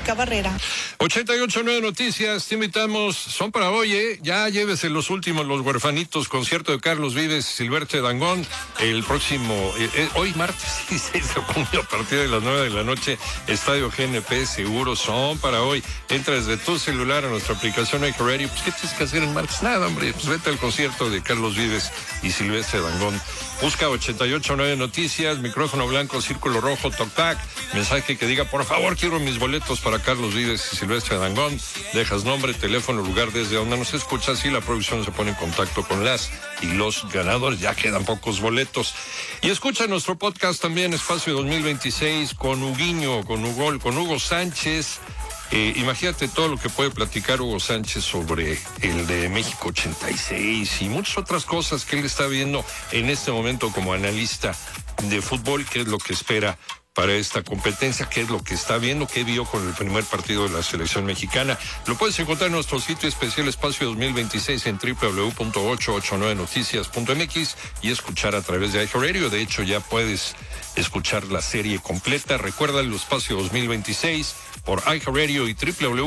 Mónica Barrera. 88.9 Noticias, te invitamos, son para hoy, ya llévese los últimos, los huerfanitos, concierto de Carlos Vives, Silvestre Dangond, el próximo, hoy martes 16 de junio a partir de las 9 de la noche, Estadio GNP, seguro son para hoy. Entra desde tu celular a nuestra aplicación iHeartRadio. Pues, ¿qué tienes que hacer en martes? Nada, hombre, pues vete al concierto de Carlos Vives y Silvestre Dangond. Busca 88.9 Noticias, micrófono blanco, círculo rojo, toc-tac, mensaje que diga, por favor, quiero mis boletos para Carlos Vives y Silvestre Dangond. Dejas nombre, teléfono, lugar desde donde nos escuchas y la producción se pone en contacto con las y los ganadores. Ya quedan pocos boletos. Y escucha nuestro podcast también, Espacio 2026, con Huguinho, con Hugo Sánchez. Imagínate todo lo que puede platicar Hugo Sánchez sobre el de México 86 y muchas otras cosas que él está viendo en este momento como analista de fútbol, qué es lo que espera para esta competencia, qué es lo que está viendo, qué vio con el primer partido de la selección mexicana. Lo puedes encontrar en nuestro sitio especial Espacio 2026 en www.889noticias.mx y escuchar a través de iHeartRadio. De hecho, ya puedes escuchar la serie completa. Recuerda el Espacio 2026 por iHeartRadio y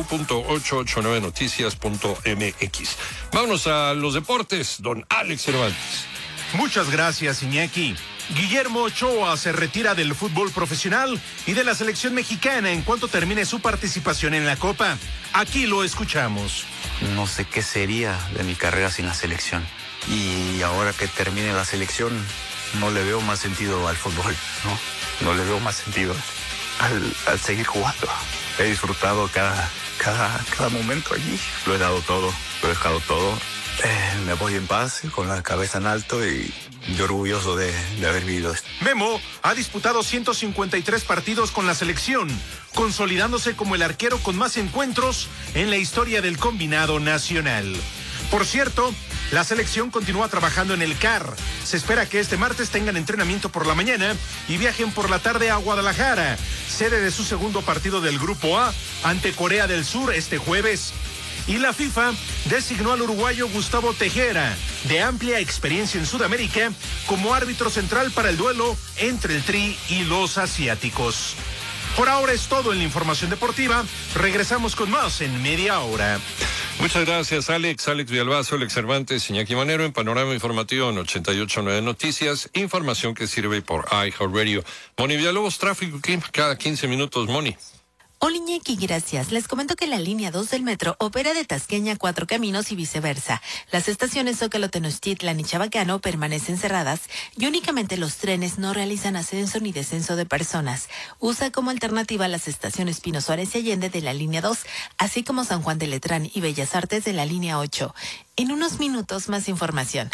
www.889noticias.mx. Vámonos a los deportes, don Alex Cervantes. Muchas gracias, Iñaki. Guillermo Ochoa se retira del fútbol profesional y de la selección mexicana en cuanto termine su participación en la Copa. Aquí lo escuchamos. No sé qué sería de mi carrera sin la selección. Y ahora que termine la selección, no le veo más sentido al fútbol, ¿no? No le veo más sentido al seguir jugando. He disfrutado cada momento allí. Lo he dado todo, lo he dejado todo. Me voy en paz, con la cabeza en alto y orgulloso de haber vivido esto. Memo ha disputado 153 partidos con la selección, consolidándose como el arquero con más encuentros en la historia del combinado nacional. Por cierto, la selección continúa trabajando en el CAR. Se espera que este martes tengan entrenamiento por la mañana y viajen por la tarde a Guadalajara, sede de su segundo partido del Grupo A ante Corea del Sur este jueves. Y la FIFA designó al uruguayo Gustavo Tejera, de amplia experiencia en Sudamérica, como árbitro central para el duelo entre el Tri y los asiáticos. Por ahora es todo en la información deportiva. Regresamos con más en media hora. Muchas gracias, Alex Villalbazo, Alex Cervantes, Iñaki Manero, en Panorama Informativo en 88.9 Noticias, información que sirve por iHeartRadio. Moni Villalobos, tráfico, clima, cada 15 minutos, Moni. Hola, Iñaki, gracias. Les comento que la línea 2 del metro opera de Tasqueña a Cuatro Caminos y viceversa. Las estaciones Zócalo, Tenochtitlan y Chabacano permanecen cerradas y únicamente los trenes no realizan ascenso ni descenso de personas. Usa como alternativa las estaciones Pino Suárez y Allende de la línea 2, así como San Juan de Letrán y Bellas Artes de la línea 8. En unos minutos más información.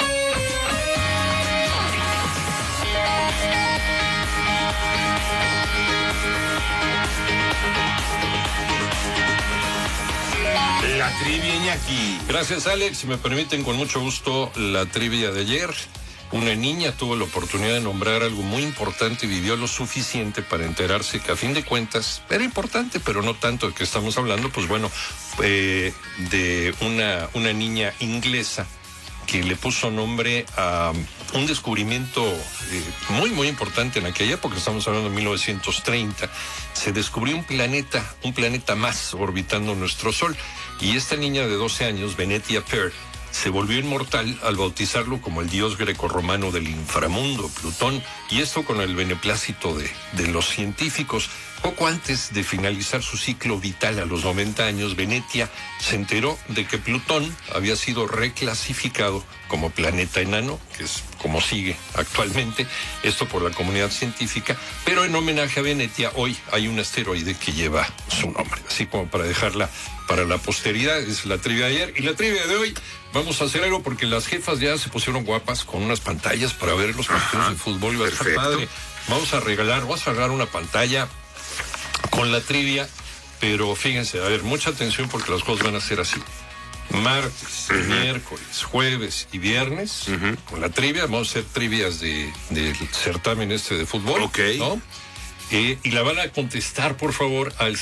La trivia, Iñaki. Gracias, Alex. Si me permiten, con mucho gusto, la trivia de ayer. Una niña tuvo la oportunidad de nombrar algo muy importante y vivió lo suficiente para enterarse que a fin de cuentas era importante, pero no tanto de que estamos hablando, pues bueno, de una niña inglesa que le puso nombre a un descubrimiento muy, muy importante en aquella época. Estamos hablando de 1930. Se descubrió un planeta más orbitando nuestro Sol. Y esta niña de 12 años, Venetia Peart, se volvió inmortal al bautizarlo como el dios grecorromano del inframundo, Plutón, y esto con el beneplácito de los científicos. Poco antes de finalizar su ciclo vital a los 90 años, Venetia se enteró de que Plutón había sido reclasificado como planeta enano, que es como sigue actualmente, esto por la comunidad científica, pero en homenaje a Venetia hoy hay un asteroide que lleva su nombre, así como para dejarla para la posteridad. Es la trivia de ayer y la trivia de hoy. Vamos a hacer algo porque las jefas ya se pusieron guapas con unas pantallas para ver los partidos de fútbol. Va a estar padre. Vamos a regalar una pantalla con la trivia, pero fíjense, a ver, mucha atención porque las cosas van a ser así. Martes, miércoles, jueves y viernes, con la trivia, vamos a hacer trivias del certamen de fútbol, ¿no? Y la van a contestar, por favor, al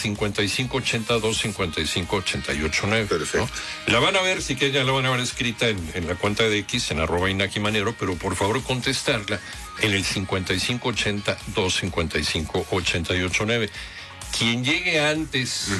5582-5588-9. Perfecto. ¿No? La van a ver, si que ya la van a ver escrita en la cuenta de X, en @Iñaki Manero, pero por favor contestarla en el 5582-5588-9. Quien llegue antes